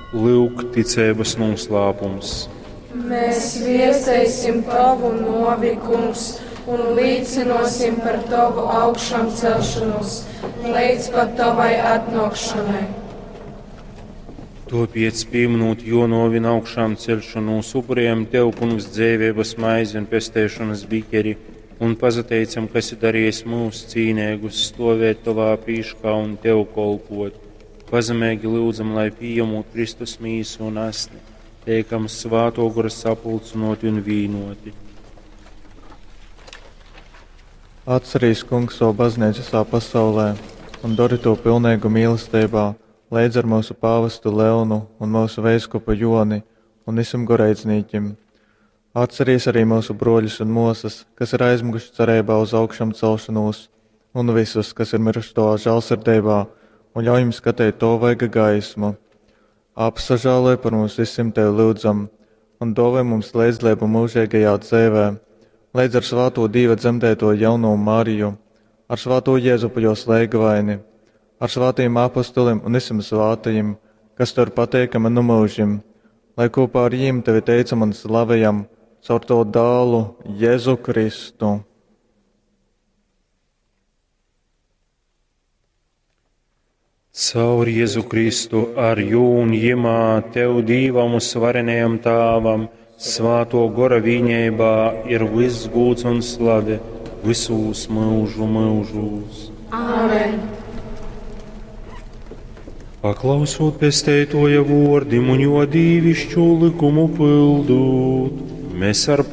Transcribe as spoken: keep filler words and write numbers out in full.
Lūk, ticības noslēpums. Mēs viestēsim tavu novikums un līdzinosim par tavu augšām celšanos, līdz pat tavai atnākšanai. Tāpēc, pieminot Jonovina augšām celšanos upuriem, Tev, Kungs, dzīvības maizi un pestēšanas bikeri, un pazateicam, kas ir darījis mūsu cīnīgus stāvēt Tavā pīškā un Tev kolpot. Pazemīgi lūdzam, lai pieņemot Kristus mīsu un asni, teikam svāto gora sapulcinoti un vīnoti. Atcerīs, Kungs, savu baznīcu visā pasaulē un dari to pilnīgu mīlestībā, līdz ar mūsu pāvestu Leonu un mūsu veiskupu Joni un visam goreidzniekiem. Atcerīs arī mūsu broļus un mosas, kas ir aizmuguši cerībā uz augšām celšanos, un visus, kas ir miruši to žēlsirdībā, un ļauj jums skatīt to vaiga gaismu. Apsažāloj par mums visiem Tev lūdzam, un dāvā mums līdzlību mūžīgajā dzīvē, līdz ar svāto Dieva dzemdēto jauno Mariju, ar svāto Jēzupu jo slēgavaini, ar svātajiem apostoliem un visiem svātajiem, kas Tev ir pateikami no mūžiem, lai kopā ar viņiem Tevi teicam un slavējam caur to dālu Jēzu Kristu. Caur Jēzu Kristu ar jūn jimā Tev Dīvam un svarenajam Tāvam, svāto gora viņībā ir viss gūts un slave visos mūžu mūžos. Āmen. Paklausot pestētoja vordim un jo dīvišķu likumu pildūt, mēs ar